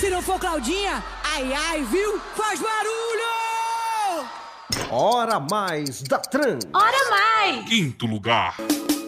Se não for Claudinha, ai ai, viu? Faz barulho! Hora mais da Trans. Hora mais! Quinto lugar.